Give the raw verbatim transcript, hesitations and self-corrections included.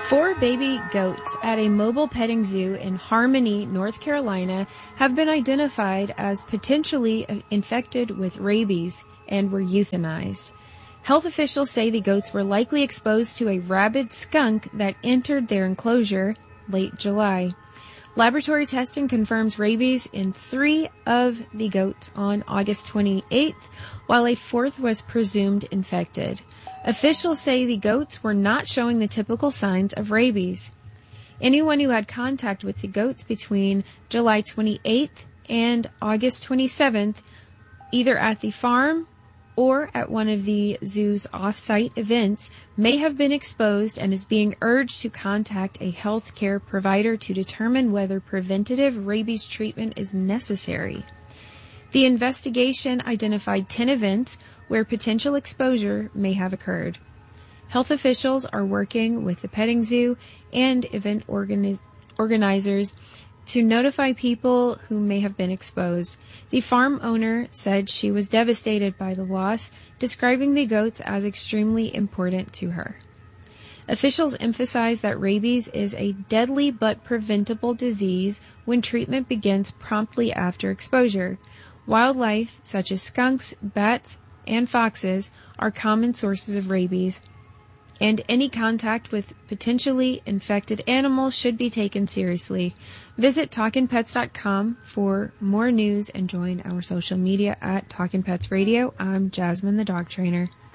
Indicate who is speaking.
Speaker 1: Four baby goats at a mobile petting zoo in Harmony, North Carolina, have been identified as potentially infected with rabies and were euthanized. Health officials say the goats were likely exposed to a rabid skunk that entered their enclosure late July. Laboratory testing confirms rabies in three of the goats on August twenty-eighth, while a fourth was presumed infected. Officials say the goats were not showing the typical signs of rabies. Anyone who had contact with the goats between July twenty-eighth and August twenty-seventh, either at the farm or at one of the zoo's off-site events, may have been exposed and is being urged to contact a health care provider to determine whether preventative rabies treatment is necessary. The investigation identified ten events where potential exposure may have occurred. Health officials are working with the petting zoo and event organiz- organizers to notify people who may have been exposed. The farm owner said she was devastated by the loss, describing the goats as extremely important to her. Officials emphasize that rabies is a deadly but preventable disease when treatment begins promptly after exposure. Wildlife, such as skunks, bats, and foxes, are common sources of rabies, and any contact with potentially infected animals should be taken seriously. Visit talkin pets dot com for more news and join our social media at Talkin' Pets Radio. I'm Jasmine, the dog trainer.